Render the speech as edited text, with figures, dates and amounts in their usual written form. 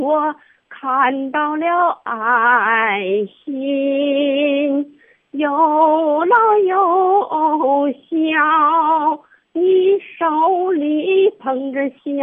我看到了爱心，有老有小，你手里捧着小